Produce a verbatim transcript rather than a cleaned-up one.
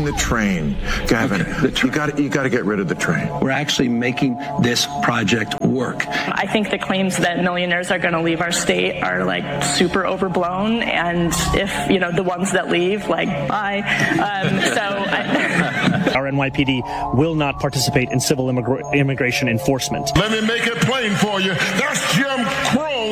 the train, Gavin. Okay, the tra- you got you got to get rid of the train. We're actually making this project work. I think the claims that millionaires are going to leave our state are like super overblown, and if you know the ones that leave, like bye. Um, so I- our N Y P D will not participate in civil immigra- immigration enforcement. Let me make it plain for you. That's Jim Crow.